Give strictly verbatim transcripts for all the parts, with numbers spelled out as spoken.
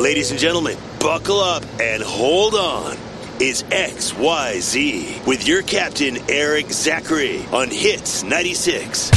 Ladies and gentlemen, buckle up and hold on. It's X Y Z with your captain, Eric Zachary, on Hits ninety-six.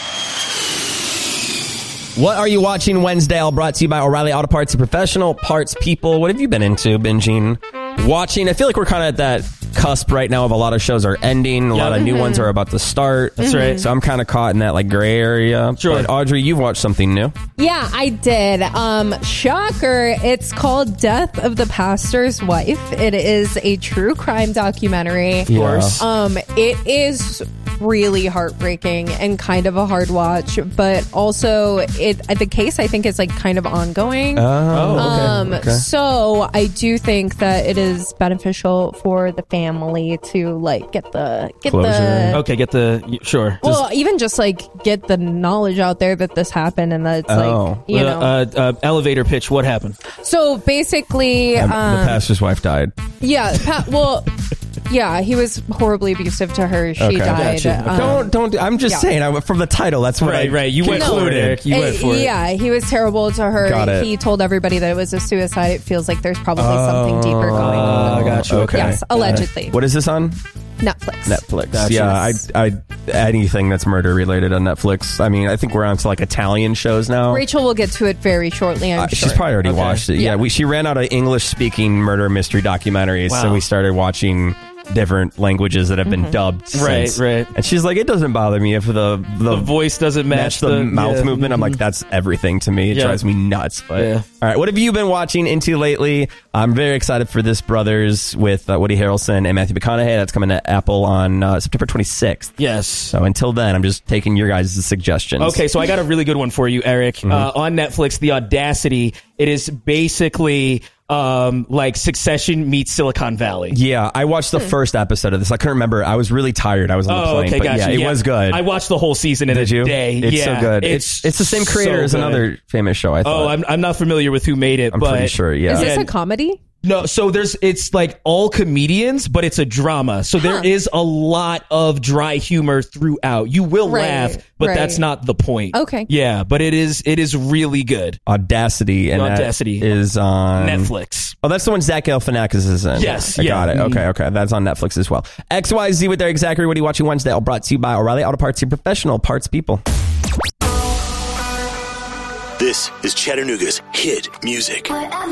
What are you watching Wednesday? All brought to you by O'Reilly Auto Parts, your professional parts people. What have you been into, binging, watching? I feel like we're kind of at that cusp right now of a lot of shows are ending. A Yep. lot of new Mm-hmm. ones are about to start. That's right. So I'm kind of caught in that like gray area. Sure. But Audrey, you've watched something new. Yeah, I did. Um, shocker. It's called Death of the Pastor's Wife. It is a true crime documentary. Of course. Um, it is really heartbreaking and kind of a hard watch, but also it the case I think is like kind of ongoing. Oh, okay. Um, okay. so I do think that it is beneficial for the family to like get the get Closure. the Okay, get the sure. well, even just like get the knowledge out there that this happened and that it's Oh. like you know. uh, uh, elevator pitch. What happened? So basically, Um, um, the pastor's wife died. yeah, pa- well, yeah, he was horribly abusive to her. She Okay. died. Gotcha. um, don't don't. do- I'm just yeah. saying. I, from the title, that's what Right, I right. You went No. for it, Eric. You uh, went for it. yeah, he was terrible to her. Got it. He told everybody that it was a suicide. It feels like there's probably something deeper going on. I got you. Okay. Yes, allegedly. What is this on? Netflix. Netflix. Gotcha. Yeah, I, I, anything that's murder related on Netflix. I mean, I think we're on to like Italian shows now. Rachel will get to it very shortly, I'm Uh, sure. She's probably already Okay. watched it. Yeah, Yeah. we she ran out of English speaking murder mystery documentaries, so Wow. we started watching different languages that have been dubbed. Right, since. right. And she's like, it doesn't bother me if the the, The voice doesn't match, match the, mouth yeah. movement. I'm like, that's everything to me. It Yeah. drives me nuts. But Yeah. all right, what have you been watching into lately? I'm very excited for This Brothers with uh, Woody Harrelson and Matthew McConaughey. That's coming to Apple on uh, September twenty-sixth. Yes. So until then, I'm just taking your guys' suggestions. Okay, so I got a really good one for you, Eric. Mm-hmm. Uh, on Netflix, The Audacity. It is basically um, like Succession meets Silicon Valley. Yeah, I watched the first episode of this. I couldn't remember. I was really tired. I was on the Oh, plane. okay, but gotcha. yeah, it was good. I watched the whole season in Did a you? day. It's yeah, so good. It's It's it's the same creator so as good. another famous show, I thought. Oh, I'm I'm not familiar with who made it, I'm but pretty sure, yeah. Is this Yeah. a comedy? No, so there's it's like all comedians, but it's a drama. So there is a lot of dry humor throughout. You will Right, laugh, but right. that's not the point. Okay. Yeah, but it is it is really good. Audacity. And Audacity. that is on Netflix. Oh, that's the one Zach Galifianakis is in. Yes, I yeah. got it. Okay, okay. That's on Netflix as well. X Y Z with Eric Zachary. What are you watching Wednesday? All brought to you by O'Reilly Auto Parts, your professional parts people. This is Chattanooga's hit music. Whatever